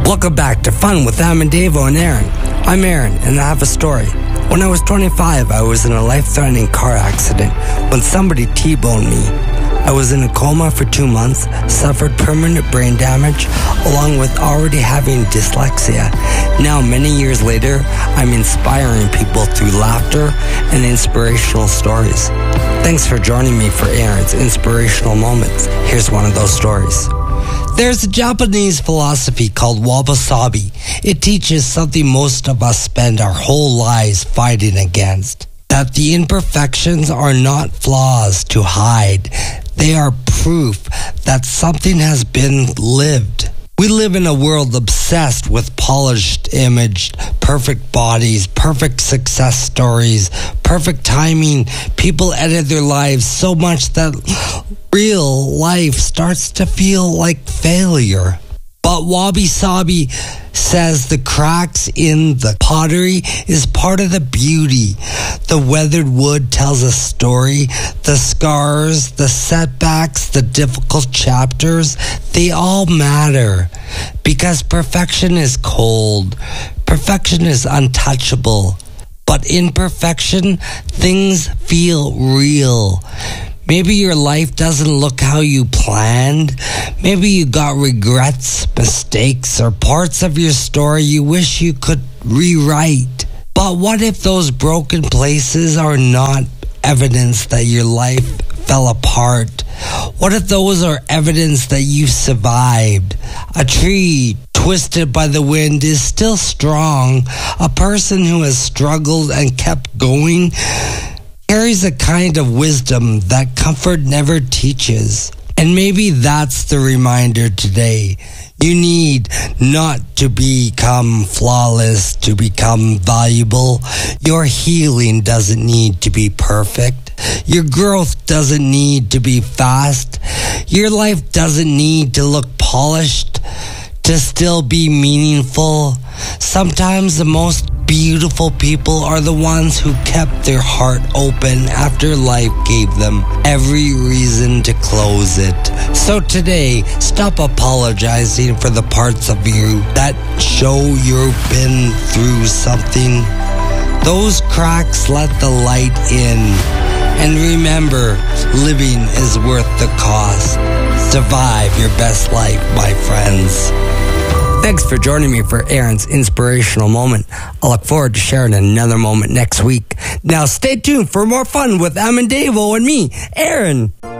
Welcome back to Fun with Davo and Aaron. I'm Aaron, and I have a story. When I was 25, I was in a life-threatening car accident when somebody T-boned me. I was in a coma for 2 months, suffered permanent brain damage, along with already having dyslexia. Now, many years later, I'm inspiring people through laughter and inspirational stories. Thanks for joining me for Aaron's Inspirational Moments. Here's one of those stories. There's a Japanese philosophy called wabi-sabi. It teaches something most of us spend our whole lives fighting against. That the imperfections are not flaws to hide. They are proof that something has been lived. We live in a world obsessed with polished image, perfect bodies, perfect success stories, perfect timing. People edit their lives so much that real life starts to feel like failure. But wabi-sabi says the cracks in the pottery is part of the beauty. The weathered wood tells a story. The scars, the setbacks, the difficult chapters, they all matter. Because perfection is cold. Perfection is untouchable. But imperfection, things feel real. Maybe your life doesn't look how you planned. Maybe you got regrets, mistakes, or parts of your story you wish you could rewrite. But what if those broken places are not evidence that your life fell apart? What if those are evidence that you survived? A tree twisted by the wind is still strong. A person who has struggled and kept going carries a kind of wisdom that comfort never teaches. And maybe that's the reminder today. You need not to become flawless to become valuable. Your healing doesn't need to be perfect. Your growth doesn't need to be fast. Your life doesn't need to look polished to still be meaningful. Sometimes the most beautiful people are the ones who kept their heart open after life gave them every reason to close it. So today, stop apologizing for the parts of you that show you've been through something. Those cracks let the light in. And remember, living is worth the cost. Survive your best life, my friends. Thanks for joining me for Aaron's Inspirational Moment. I look forward to sharing another moment next week. Now stay tuned for more fun with Davo and me, Aaron.